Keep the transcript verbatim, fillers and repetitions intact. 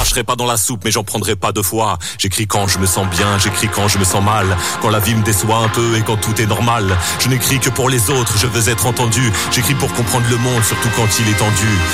cracherai pas dans la soupe, mais j'en prendrai pas deux fois. J'écris quand je me sens bien, j'écris quand je me sens mal, quand la vie me déçoit un peu et quand tout est normal. Je n'écris que pour les autres, je veux être entendu. J'écris pour comprendre le monde, surtout quand il est tendu.